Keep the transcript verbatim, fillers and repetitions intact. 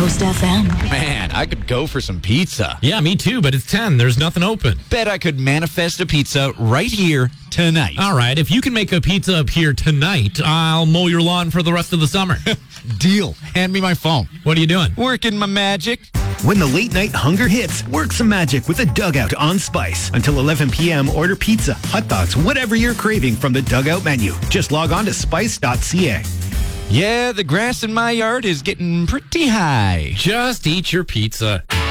Coast F M. Man, I could go for some pizza. Yeah, me too, but it's ten. There's nothing open. Bet I could manifest a pizza right here tonight. All right, if you can make a pizza up here tonight, I'll mow your lawn for the rest of the summer. Deal. Hand me my phone. What are you doing? Working my magic. When the late night hunger hits, work some magic with a Dugout on Spice. Until eleven p.m., order pizza, hot dogs, whatever you're craving from the Dugout menu. Just log on to spice dot c a. Yeah, the grass in my yard is getting pretty high. Just eat your pizza.